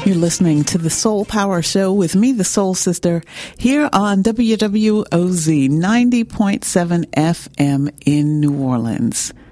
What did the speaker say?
You're listening to the Soul Power Show with me, the Soul Sister, here on WWOZ 90.7 FM in New Orleans.